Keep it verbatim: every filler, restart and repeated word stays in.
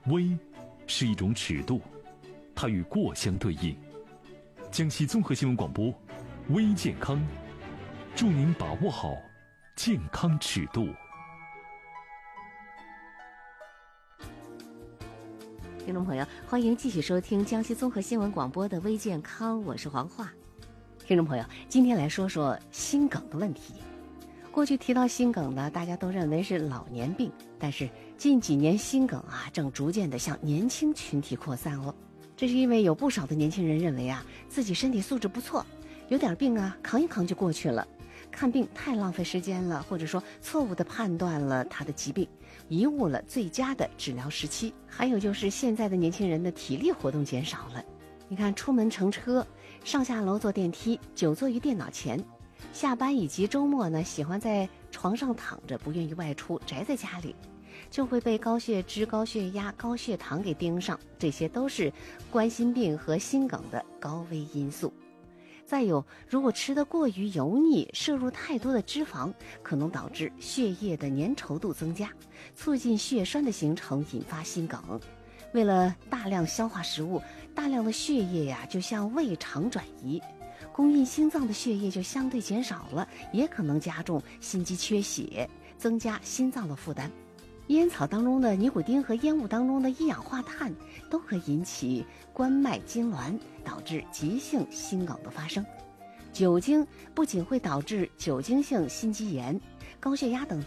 微是一种尺度，它与过相对应。江西综合新闻广播，微健康，祝您把握好健康尺度。 听众朋友，欢迎继续收听江西综合新闻广播的微健康，我是黄华。听众朋友，今天来说说心梗的问题。过去提到心梗呢，大家都认为是老年病，但是近几年心梗啊，正逐渐的向年轻群体扩散哦。这是因为有不少的年轻人认为啊，自己身体素质不错，有点病啊，扛一扛就过去了。看病太浪费时间了，或者说错误地判断了他的疾病，贻误了最佳的治疗时期。还有就是现在的年轻人的体力活动减少了，你看出门乘车，上下楼坐电梯，久坐于电脑前，下班以及周末呢，喜欢在床上躺着，不愿意外出，宅在家里，就会被高血脂、高血压、高血糖给盯上，这些都是冠心病和心梗的高危因素。再有，如果吃得过于油腻，摄入太多的脂肪，可能导致血液的粘稠度增加，促进血栓的形成，引发心梗。为了大量消化食物，大量的血液呀就向胃肠转移，供应心脏的血液就相对减少了，也可能加重心肌缺血，增加心脏的负担。烟草当中的尼古丁和烟雾当中的一氧化碳都可引起冠脉痉挛，导致急性心梗的发生。酒精不仅会导致酒精性心肌炎、高血压等